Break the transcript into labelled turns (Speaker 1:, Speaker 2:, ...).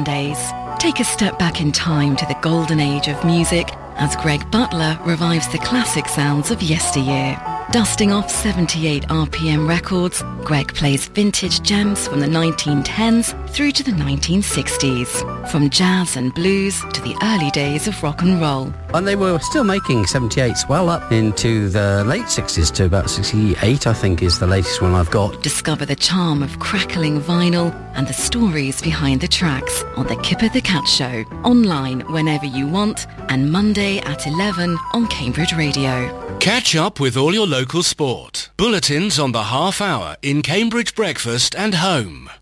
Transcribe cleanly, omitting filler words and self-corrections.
Speaker 1: Sundays. Take a step back in time to the golden age of music as Greg Butler revives the classic sounds of yesteryear. Dusting off 78 RPM records, Greg plays vintage gems from the 1910s through to the 1960s, from jazz and blues to the early days of rock and roll.
Speaker 2: And they were still making 78s well up into the late 60s to about 68, I think, is the latest one I've got.
Speaker 1: Discover the charm of crackling vinyl and the stories behind the tracks on The Kipper the Cat Show, online whenever you want, and Monday at 11 on Cambridge Radio.
Speaker 3: Catch up with all your local sport. Bulletins on the half hour in Cambridge Breakfast and Home.